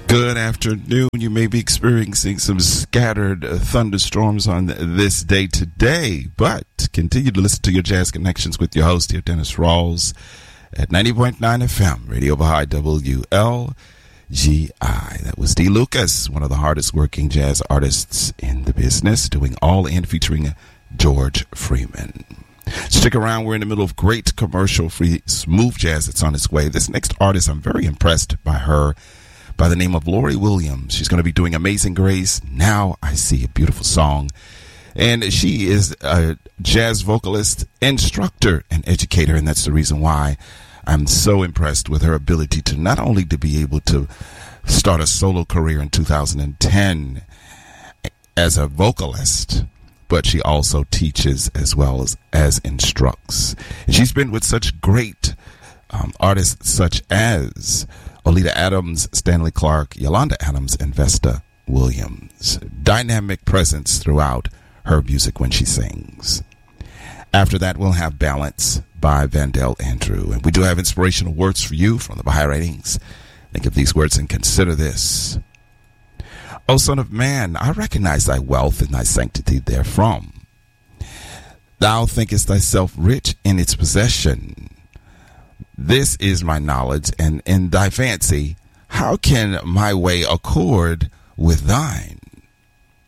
Good afternoon. You may be experiencing some scattered thunderstorms on this day today, but continue to listen to your Jazz Connections with your host here, Dennis Rawls, at 90.9 FM, Radio Baha'i WLGI. That was D. Lucas, one of the hardest working jazz artists in the business, doing all in featuring George Freeman. Stick around. We're in the middle of great commercial-free smooth jazz that's on its way. This next artist, I'm very impressed by her, by the name of Lori Williams. She's going to be doing Amazing Grace, Now I See, a beautiful song. And she is a jazz vocalist, instructor, and educator, and that's the reason why I'm so impressed with her ability to not only to be able to start a solo career in 2010 as a vocalist, but she also teaches as well as instructs. And she's been with such great artists such as Oleta Adams, Stanley Clarke, Yolanda Adams, and Vesta Williams. Dynamic presence throughout her music when she sings. After that, we'll have Balance by Vandell Andrew. And we do have inspirational words for you from the Baha'i Writings. Think of these words and consider this. O Son of Man, I recognize thy wealth and thy sanctity therefrom. Thou thinkest thyself rich in its possession. This is my knowledge, and in thy fancy, how can my way accord with thine?